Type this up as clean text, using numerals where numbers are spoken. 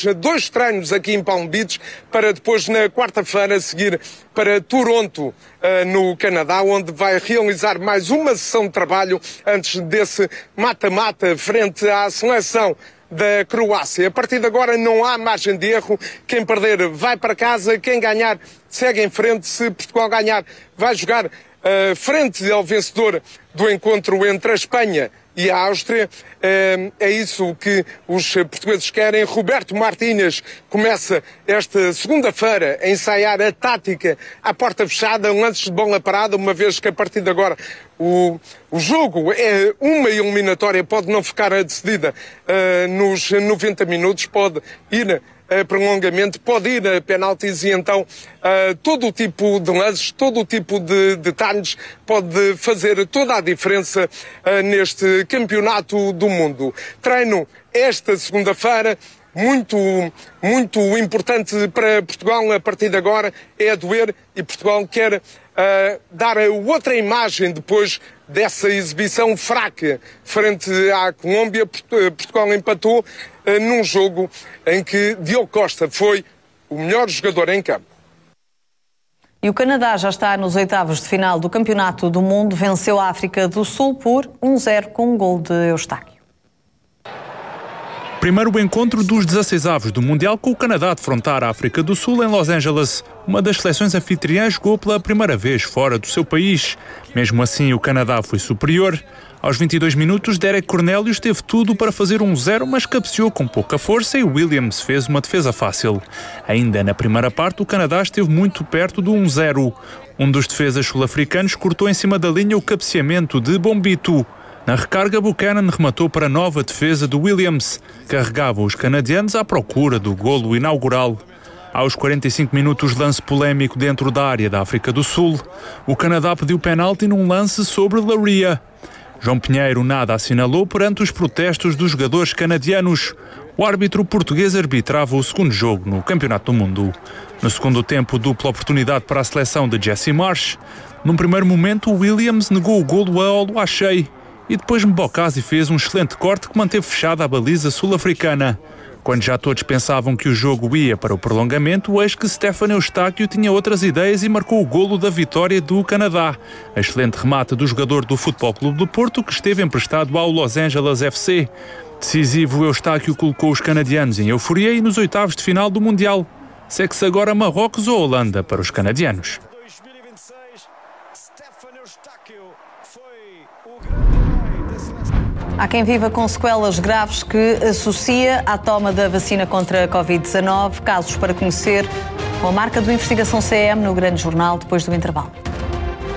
mais 2 treinos aqui em Palm Beach, para depois, na quarta-feira, seguir para Toronto, no Canadá, onde vai realizar mais uma sessão de trabalho antes desse mata-mata frente à seleção da Croácia. A partir de agora não há margem de erro. Quem perder vai para casa, quem ganhar segue em frente. Se Portugal ganhar, vai jogar frente ao vencedor do encontro entre a Espanha e a Áustria. É isso que os portugueses querem. Roberto Martínez começa esta segunda-feira a ensaiar a tática à porta fechada, lances de bola parada, uma vez que a partir de agora o jogo é uma eliminatória, pode não ficar decidida nos 90 minutos, pode ir a prolongamento, pode ir a penaltis, e então todo o tipo de lances, todo o tipo de detalhes pode fazer toda a diferença neste campeonato do mundo. Treino esta segunda-feira, muito importante para Portugal. A partir de agora é a doer, e Portugal quer dar outra imagem depois dessa exibição fraca frente à Colômbia. Portugal empatou num jogo em que Diogo Costa foi o melhor jogador em campo. E o Canadá já está nos oitavos de final do Campeonato do Mundo. Venceu a África do Sul por 1-0 com um gol de Eustáquio. Primeiro encontro dos 16avos do Mundial, com o Canadá a defrontar a África do Sul em Los Angeles. Uma das seleções anfitriãs jogou pela primeira vez fora do seu país. Mesmo assim, o Canadá foi superior. Aos 22 minutos, Derek Cornelius teve tudo para fazer 1-0, mas cabeceou com pouca força e Williams fez uma defesa fácil. Ainda na primeira parte, o Canadá esteve muito perto do 1-0. Um dos defesas sul-africanos cortou em cima da linha o cabeceamento de Bombito. Na recarga, Buchanan rematou para a nova defesa do Williams. Carregava os canadianos à procura do golo inaugural. Aos 45 minutos, lance polémico dentro da área da África do Sul. O Canadá pediu penalti num lance sobre Laria. João Pinheiro nada assinalou perante os protestos dos jogadores canadianos. O árbitro português arbitrava o segundo jogo no Campeonato do Mundo. No segundo tempo, dupla oportunidade para a seleção de Jesse Marsh. Num primeiro momento, o Williams negou o golo a Oluwaseyi e depois Mbokasi fez um excelente corte que manteve fechada a baliza sul-africana. Quando já todos pensavam que o jogo ia para o prolongamento, eis que Stefano Eustáquio tinha outras ideias e marcou o golo da vitória do Canadá. A excelente remate do jogador do Futebol Clube do Porto, que esteve emprestado ao Los Angeles FC. Decisivo, Eustáquio colocou os canadianos em euforia e nos oitavos de final do Mundial. Segue-se agora Marrocos ou Holanda para os canadianos. Há quem viva com sequelas graves que associa à toma da vacina contra a Covid-19. Casos para conhecer com a marca do Investigação CM no Grande Jornal, depois do intervalo.